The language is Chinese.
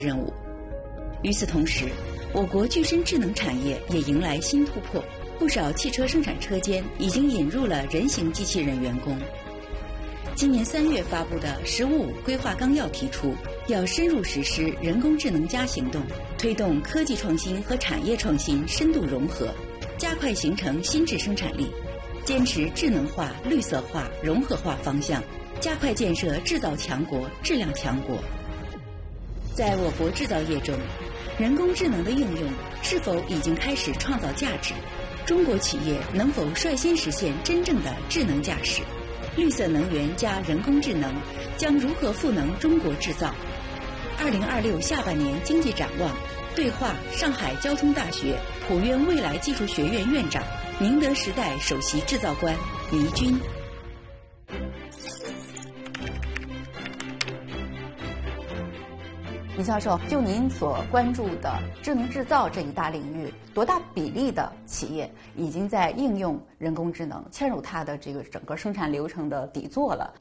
任务。与此同时，我国具身智能产业也迎来新突破，不少汽车生产车间已经引入了人形机器人员工。今年3月发布的“十五五”规划纲要提出，要深入实施人工智能行动，推动科技创新和产业创新深度融合，加快形成新质生产力，坚持智能化、绿色化、融合化方向，加快建设制造强国、质量强国。在我国制造业中，人工智能的应用是否已经开始创造价值？中国企业能否率先实现真正的智能驾驶？绿色能源加人工智能将如何赋能中国制造？2026下半年经济展望，对话上海交通大学普院未来技术学院院长、宁德时代首席制造官倪军。 倪教授，就您所关注的智能制造这一大领域，多大比例的企业已经在应用人工智能，嵌入它的这个整个生产流程的底座了？